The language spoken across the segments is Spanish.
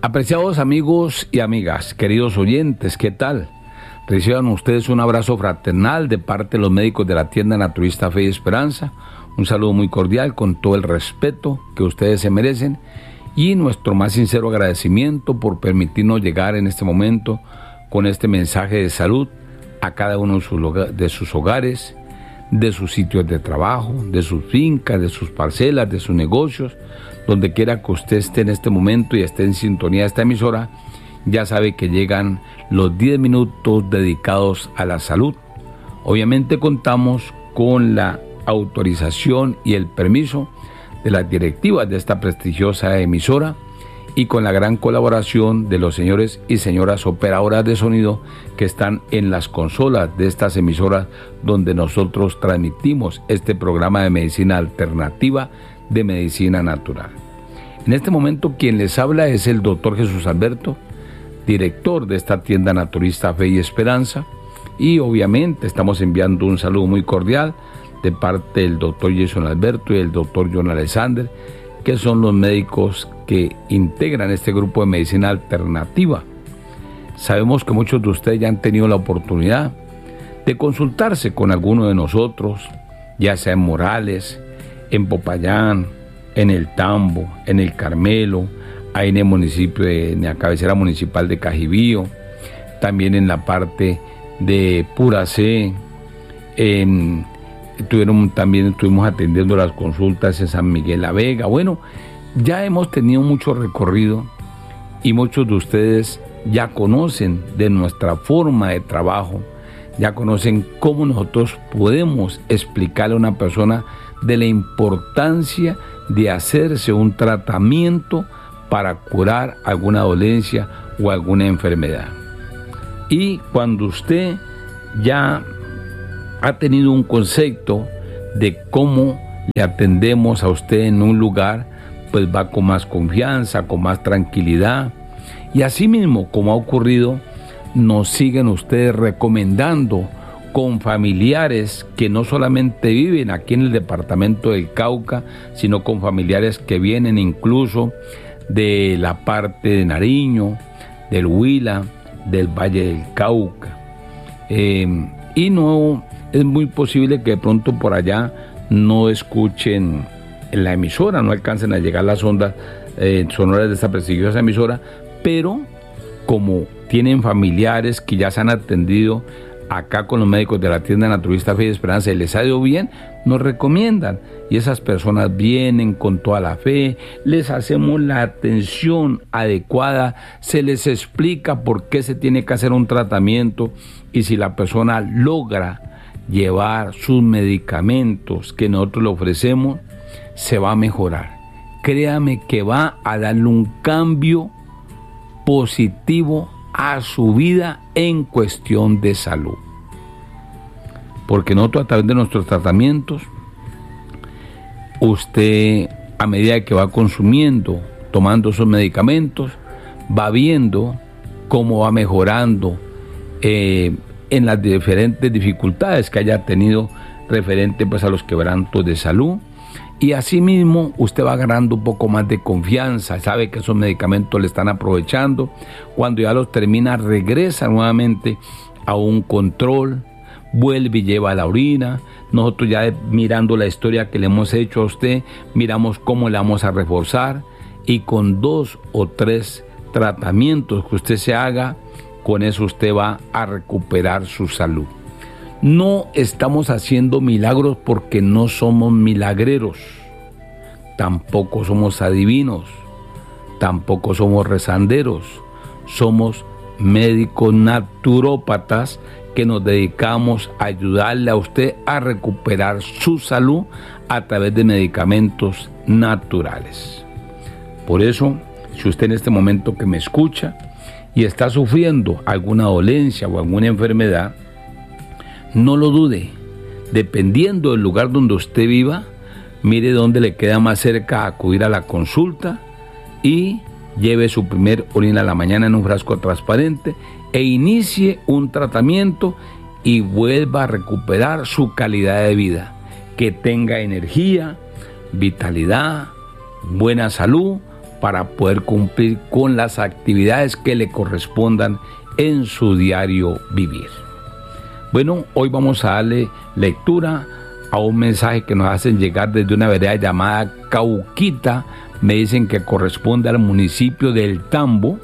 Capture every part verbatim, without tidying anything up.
Apreciados amigos y amigas, queridos oyentes, ¿qué tal? Reciban ustedes un abrazo fraternal de parte de los médicos de la tienda naturista Fe y Esperanza. Un saludo muy cordial con todo el respeto que ustedes se merecen y nuestro más sincero agradecimiento por permitirnos llegar en este momento con este mensaje de salud a cada uno de sus hogares, de sus sitios de trabajo, de sus fincas, de sus parcelas, de sus negocios, donde quiera que usted esté en este momento y esté en sintonía de esta emisora. Ya sabe que llegan los diez minutos dedicados a la salud. Obviamente contamos con la autorización y el permiso de las directivas de esta prestigiosa emisora y con la gran colaboración de los señores y señoras operadoras de sonido que están en las consolas de estas emisoras donde nosotros transmitimos este programa de medicina alternativa, de medicina natural. En este momento quien les habla es el doctor Jesús Alberto, director de esta tienda naturista Fe y Esperanza, y obviamente estamos enviando un saludo muy cordial de parte del doctor Jason Alberto y el doctor John Alexander, que son los médicos que integran este grupo de medicina alternativa. Sabemos que muchos de ustedes ya han tenido la oportunidad de consultarse con alguno de nosotros, ya sea en Morales, en Popayán, en El Tambo, en El Carmelo, ahí en el municipio de, en la cabecera municipal de Cajibío, también en la parte de Puracé, en, tuvieron, también estuvimos atendiendo las consultas en San Miguel La Vega. Bueno, ya hemos tenido mucho recorrido y muchos de ustedes ya conocen de nuestra forma de trabajo, ya conocen cómo nosotros podemos explicarle a una persona de la importancia de hacerse un tratamiento para curar alguna dolencia o alguna enfermedad. Y cuando usted ya ha tenido un concepto de cómo le atendemos a usted en un lugar, pues va con más confianza, con más tranquilidad. Y así mismo, como ha ocurrido, nos siguen ustedes recomendando con familiares que no solamente viven aquí en el departamento del Cauca, sino con familiares que vienen incluso de la parte de Nariño, del Huila, del Valle del Cauca. Eh, y no es muy posible que de pronto por allá no escuchen en la emisora, no alcancen a llegar las ondas eh, sonoras de esta prestigiosa emisora, pero como tienen familiares que ya se han atendido acá con los médicos de la tienda naturista Fe y Esperanza y les ha ido bien, nos recomiendan. Y esas personas vienen con toda la fe, les hacemos la atención adecuada, se les explica por qué se tiene que hacer un tratamiento y si la persona logra llevar sus medicamentos que nosotros le ofrecemos, se va a mejorar. Créame que va a darle un cambio positivo a su vida en cuestión de salud. Porque nosotros a través de nuestros tratamientos, usted a medida que va consumiendo, tomando esos medicamentos, va viendo cómo va mejorando eh, en las diferentes dificultades que haya tenido referente pues a los quebrantos de salud. Y asimismo usted va ganando un poco más de confianza, sabe que esos medicamentos le están aprovechando. Cuando ya los termina, regresa nuevamente a un control, vuelve y lleva la orina. Nosotros ya mirando la historia que le hemos hecho a usted, miramos cómo le vamos a reforzar y con dos o tres tratamientos que usted se haga, con eso usted va a recuperar su salud. No estamos haciendo milagros porque no somos milagreros, tampoco somos adivinos, tampoco somos rezanderos, somos médicos naturópatas que nos dedicamos a ayudarle a usted a recuperar su salud a través de medicamentos naturales. Por eso, si usted en este momento que me escucha y está sufriendo alguna dolencia o alguna enfermedad, no lo dude. Dependiendo del lugar donde usted viva, mire dónde le queda más cerca acudir a la consulta y lleve su primer orina a la mañana en un frasco transparente e inicie un tratamiento y vuelva a recuperar su calidad de vida. Que tenga energía, vitalidad, buena salud para poder cumplir con las actividades que le correspondan en su diario vivir. Bueno, hoy vamos a darle lectura a un mensaje que nos hacen llegar desde una vereda llamada Cauquita. Me dicen que corresponde al municipio del Tambo,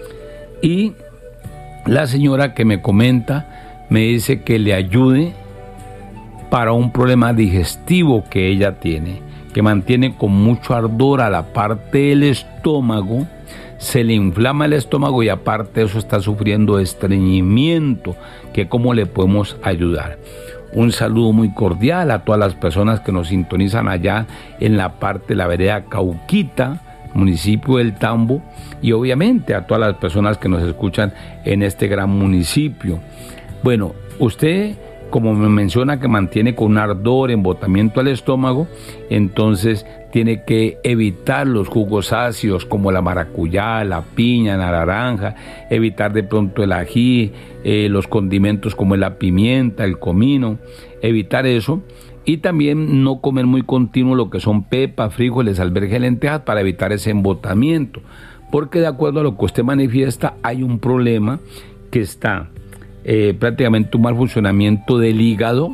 y la señora que me comenta me dice que le ayude para un problema digestivo que ella tiene, que mantiene con mucho ardor a la parte del estómago, se le inflama el estómago y aparte de eso está sufriendo estreñimiento, que cómo le podemos ayudar. Un saludo muy cordial a todas las personas que nos sintonizan allá en la parte de la vereda Cauquita, municipio del Tambo, y obviamente a todas las personas que nos escuchan en este gran municipio. Bueno, usted, como me menciona que mantiene con un ardor, embotamiento al estómago, entonces tiene que evitar los jugos ácidos como la maracuyá, la piña, la naranja, evitar de pronto el ají, eh, los condimentos como la pimienta, el comino, evitar eso. Y también no comer muy continuo lo que son pepas, frijoles, alberjas, lentejas, para evitar ese embotamiento. Porque de acuerdo a lo que usted manifiesta, hay un problema que está eh, prácticamente un mal funcionamiento del hígado,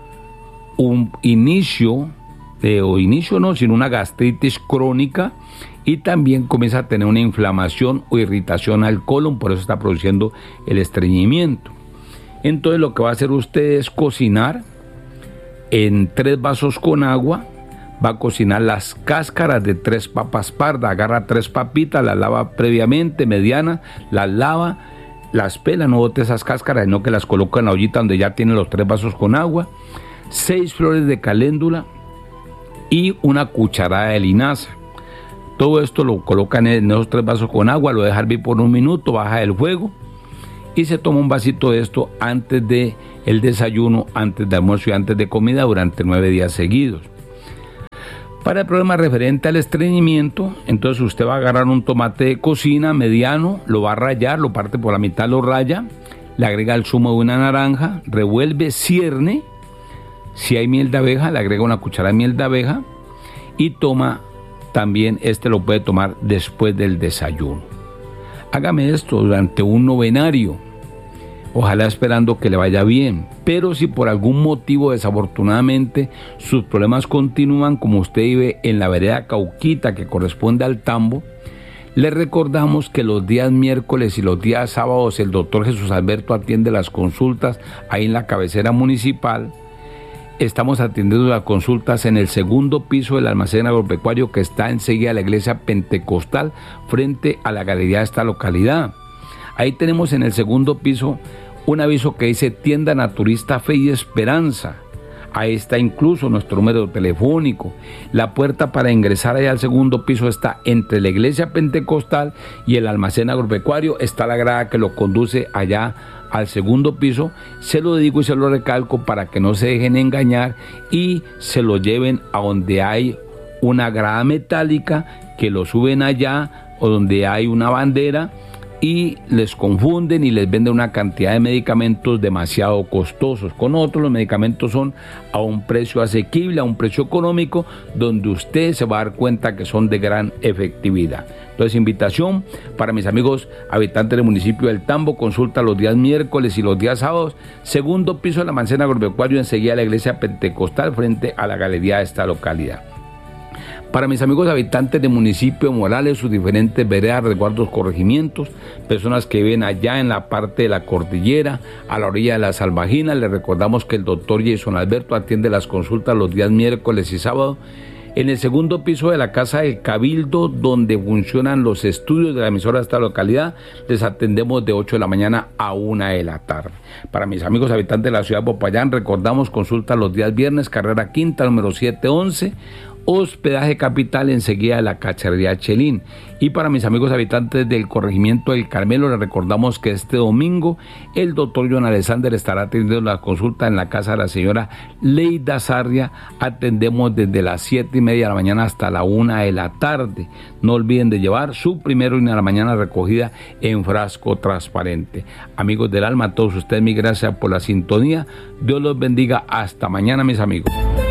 un inicio, de, o inicio no, sino una gastritis crónica, y también comienza a tener una inflamación o irritación al colon, por eso está produciendo el estreñimiento. Entonces lo que va a hacer usted es cocinar en tres vasos con agua. Va a cocinar las cáscaras de tres papas pardas. Agarra tres papitas, las lava previamente, medianas, las lava, las pela, no bote esas cáscaras, sino que las coloca en la ollita donde ya tiene los tres vasos con agua, seis flores de caléndula y una cucharada de linaza. Todo esto lo colocan en esos tres vasos con agua, lo deja hervir por un minuto, baja el fuego y se toma un vasito de esto antes de el desayuno, antes de almuerzo y antes de comida durante nueve días seguidos. Para el problema referente al estreñimiento, entonces usted va a agarrar un tomate de cocina mediano, lo va a rallar, lo parte por la mitad, lo raya, le agrega el zumo de una naranja, revuelve, cierne, si hay miel de abeja, le agrega una cucharada de miel de abeja y toma también, este lo puede tomar después del desayuno. Hágame esto durante un novenario, ojalá esperando que le vaya bien, pero si por algún motivo desafortunadamente sus problemas continúan, como usted vive en la vereda Cauquita que corresponde al Tambo, le recordamos que los días miércoles y los días sábados el doctor Jesús Alberto atiende las consultas ahí en la cabecera municipal. Estamos atendiendo las consultas en el segundo piso del almacén agropecuario que está enseguida de la iglesia pentecostal frente a la galería de esta localidad. Ahí tenemos en el segundo piso un aviso que dice Tienda Naturista Fe y Esperanza. Ahí está incluso nuestro número telefónico. La puerta para ingresar allá al segundo piso está entre la iglesia pentecostal y el almacén agropecuario. Está la grada que lo conduce allá al segundo piso. Se lo digo y se lo recalco para que no se dejen engañar y se lo lleven a donde hay una grada metálica, que lo suben allá, o donde hay una bandera, y les confunden y les venden una cantidad de medicamentos demasiado costosos. Con otros los medicamentos son a un precio asequible, a un precio económico, donde usted se va a dar cuenta que son de gran efectividad. Entonces, invitación para mis amigos habitantes del municipio del Tambo, consulta los días miércoles y los días sábados, segundo piso de la almacén agropecuario, enseguida la iglesia pentecostal frente a la galería de esta localidad. Para mis amigos habitantes del municipio de Morales, sus diferentes veredas, resguardos, corregimientos, personas que viven allá en la parte de la cordillera, a la orilla de la Salvajina, les recordamos que el doctor Jason Alberto atiende las consultas los días miércoles y sábados en el segundo piso de la Casa del Cabildo, donde funcionan los estudios de la emisora de esta localidad. Les atendemos de ocho de la mañana a una de la tarde. Para mis amigos habitantes de la ciudad de Popayán, recordamos consultas los días viernes, carrera quinta, número setecientos once, hospedaje capital enseguida de la cacharrería Chelín. Y para mis amigos habitantes del corregimiento del Carmelo, les recordamos que este domingo el doctor John Alexander estará atendiendo la consulta en la casa de la señora Leida Sarria. Atendemos desde las siete y media de la mañana hasta la una de la tarde. No olviden de llevar su primero y de la mañana recogida en frasco transparente. Amigos del alma, a todos ustedes, mi gracias por la sintonía. Dios los bendiga. Hasta mañana, mis amigos.